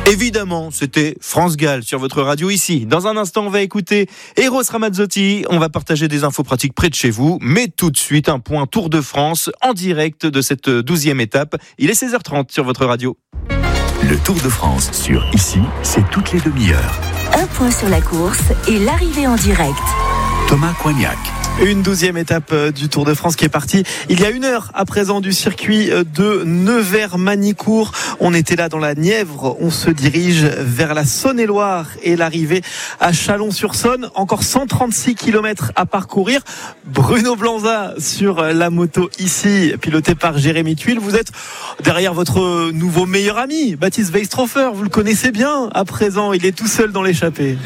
Évidemment, c'était France Gall sur votre radio ici. Dans un instant, on va écouter Eros Ramazzotti. On va partager des infos pratiques près de chez vous. Mais tout de suite, un point Tour de France en direct de cette 12e étape. Il est 16h30 sur votre radio. Le Tour de France sur Ici, c'est toutes les demi-heures. Un point sur la course et l'arrivée en direct. Thomas Coignac. Une 12e étape du Tour de France qui est partie il y a 1 heure à présent du circuit de Nevers-Manicourt. On était là dans la Nièvre, on se dirige vers la Saône-et-Loire et l'arrivée à Chalon-sur-Saône. Encore 136 km à parcourir. Bruno Blanza sur la moto ici, piloté par Jérémy Tuile. Vous êtes derrière votre nouveau meilleur ami, Baptiste Weistrofer. Vous le connaissez bien à présent, il est tout seul dans l'échappée.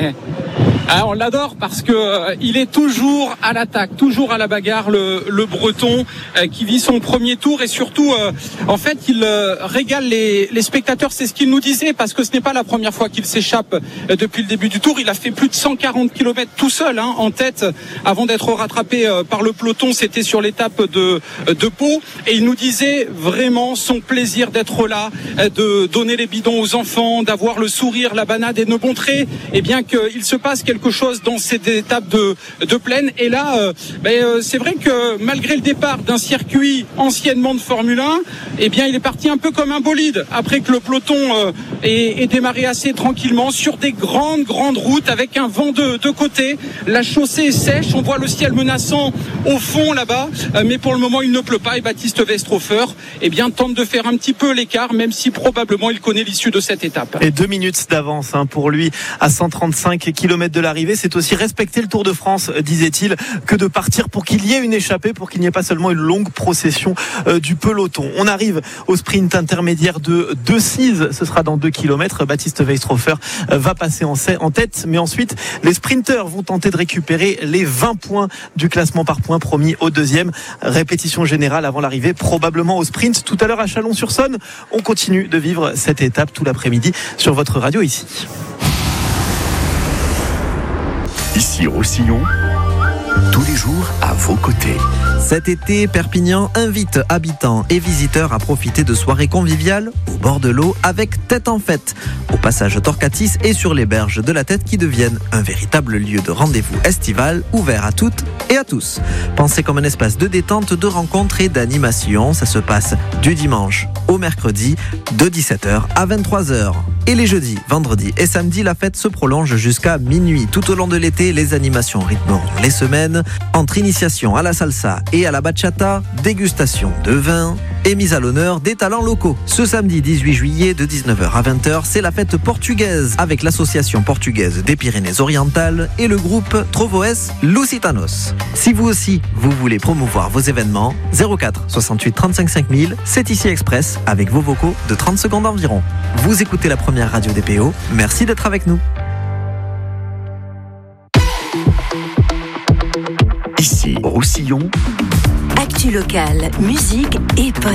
Ah, on l'adore parce que il est toujours à l'attaque, toujours à la bagarre, le Breton qui vit son premier tour et surtout en fait il régale les spectateurs, c'est ce qu'il nous disait, parce que ce n'est pas la première fois qu'il s'échappe depuis le début du tour. Il a fait plus de 140 km tout seul en tête avant d'être rattrapé par le peloton. C'était sur l'étape de Pau et il nous disait vraiment son plaisir d'être là, de donner les bidons aux enfants, d'avoir le sourire, la banane et de montrer bien qu'il se passe quelque chose dans cette étape de plaine. Et là c'est vrai que malgré le départ d'un circuit anciennement de Formule 1, il est parti un peu comme un bolide après que le peloton ait démarré assez tranquillement sur des grandes routes avec un vent de côté. La chaussée est sèche, on voit le ciel menaçant au fond là-bas, mais pour le moment il ne pleut pas et Baptiste Weistrofer tente de faire un petit peu l'écart, même si probablement il connaît l'issue de cette étape. Et 2 minutes d'avance pour lui à 135 km de l'arrivée. C'est aussi respecter le Tour de France, disait-il, que de partir pour qu'il y ait une échappée, pour qu'il n'y ait pas seulement une longue procession du peloton. On arrive au sprint intermédiaire de 2-6, ce sera dans 2 km. Baptiste Weistrofer va passer en tête, mais ensuite les sprinteurs vont tenter de récupérer les 20 points du classement par points promis au deuxième. Répétition générale avant l'arrivée, probablement au sprint tout à l'heure à Chalon-sur-Saône. On continue de vivre cette étape tout l'après-midi sur votre radio ici. Ici Roussillon, tous les jours à vos côtés. Cet été, Perpignan invite habitants et visiteurs à profiter de soirées conviviales au bord de l'eau avec Tête en Fête, au passage Torcatis et sur les berges de la Tête qui deviennent un véritable lieu de rendez-vous estival ouvert à toutes et à tous. Pensez comme un espace de détente, de rencontres et d'animation. Ça se passe du dimanche au mercredi de 17h à 23h. Et les jeudis, vendredis et samedis, la fête se prolonge jusqu'à minuit. Tout au long de l'été, les animations rythmeront les semaines. Entre initiation à la salsa et à la bachata, dégustation de vin et mise à l'honneur des talents locaux. Ce samedi 18 juillet de 19h à 20h, c'est la fête portugaise avec l'association portugaise des Pyrénées-Orientales et le groupe Trovoes Lusitanos. Si vous aussi, vous voulez promouvoir vos événements, 04 68 35 5000, c'est ici Express avec vos vocaux de 30 secondes environ. Vous écoutez la première radio des PO. Merci d'être avec nous. Ici Roussillon. Actu locale, musique et